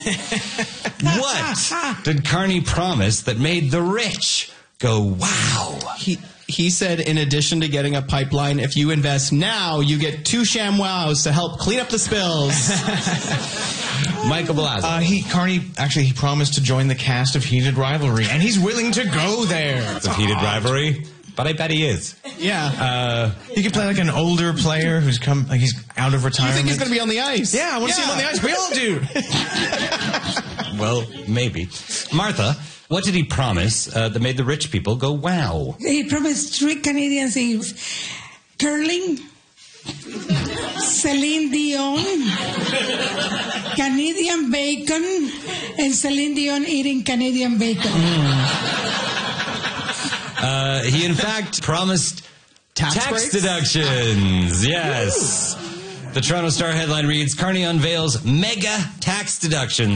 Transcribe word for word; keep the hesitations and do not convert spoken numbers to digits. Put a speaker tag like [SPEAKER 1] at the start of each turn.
[SPEAKER 1] What did Carney promise that made the rich go, wow?
[SPEAKER 2] He he said in addition to getting a pipeline, if you invest now, you get two ShamWows to help clean up the spills.
[SPEAKER 1] Michael Blasio.
[SPEAKER 3] Uh, he Carney actually he promised to join the cast of Heated Rivalry, and he's willing to go there.
[SPEAKER 1] It's a heated rivalry, but I bet he is.
[SPEAKER 2] Yeah.
[SPEAKER 1] Uh,
[SPEAKER 3] He could play like an older player who's come, like he's out of
[SPEAKER 2] You
[SPEAKER 3] retirement.
[SPEAKER 2] think he's going to be on the ice?
[SPEAKER 3] Yeah, I want to see him on the ice. We all do.
[SPEAKER 1] well, maybe. Martha, what did he promise uh, that made the rich people go, wow?
[SPEAKER 4] He promised three Canadian things: curling, Celine Dion, Canadian bacon, and Celine Dion eating Canadian bacon.
[SPEAKER 1] Uh, he, in fact, promised
[SPEAKER 2] Tax,
[SPEAKER 1] tax
[SPEAKER 2] breaks?
[SPEAKER 1] deductions. Yes. The Toronto Star headline reads, Carney unveils mega tax deductions.